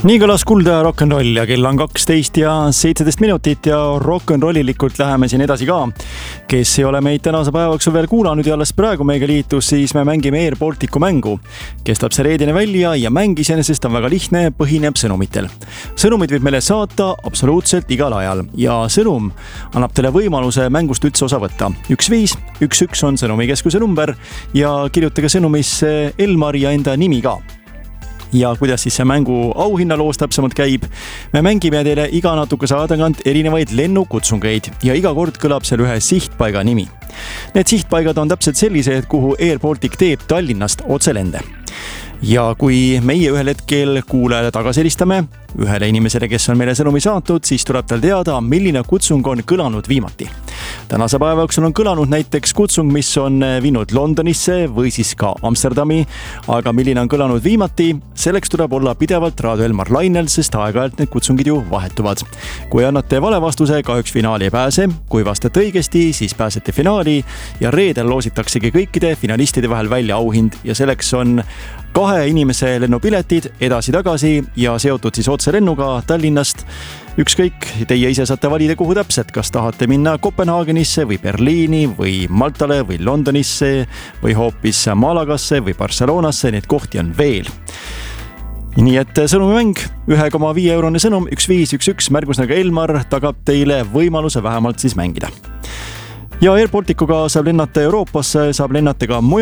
Nii kõlas kuulda rock'n'roll ja kell on 12 ja 17 minutit ja rock'n'rollilikult läheme siin edasi ka. Kes ei ole meid tänase päevaks veel kuulanud ja alles praegu meiega liitus, siis me mängime Air Balticu mängu. Kestab see reedine välja ja mäng iseenesest on väga lihtne, põhineb sõnumitel. Sõnumid võib meile saata absoluutselt igal ajal ja sõnum annab teile võimaluse mängust üldse osa võtta. 1511 on sõnumikeskuse number ja kirjutage sõnumisse Elmar ja enda nimi ka. Ja kuidas siis see mängu auhinnaloos täpsemalt käib? Me mängime teile iga natukese aja tagant erinevaid lennukutsungeid ja iga kord kõlab seal ühe sihtpaiga nimi. Need sihtpaigad on täpselt sellised, kuhu Air Baltic teeb Tallinnast otselende. Ja kui meie ühel hetkel kuulajale tagasi helistame ühele inimesele, kes on meile sõnumi saatnud, siis tuleb tal teada, milline kutsung on kõlanud viimati. Tänase päeva jooksul on kõlanud näiteks kutsung, mis on viinud Londonisse või siis ka Amsterdami, aga milline on kõlanud viimati, selleks tuleb olla pidevalt Raadio Elmar lainel, sest aeg-ajalt need kutsungid ju vahetuvad. Kui annate vale vastuse, kahjuks finaali ei pääse. Kui vastate õigesti, siis pääsete finaali ja reedel loositaksegi kõikide finalistide vahel välja auhind ja selleks on 2 inimese lennupiletid edasi-tagasi ja seotud siis otse lennuga Tallinnast. Ükskõik, teie ise saate valida kuhu täpselt, kas tahate minna Kopenhaagenisse või Berliini või Maltale või Londonisse või hoopis Malagasse või Barcelonasse, neid kohti on veel. Nii et sõnumimäng, 1,5 eurone sõnum, 1511 märgusnaga Elmar tagab teile võimaluse vähemalt siis mängida. Ja Air Balticuga saab lennata Euroopasse, saab lennata ka mujal.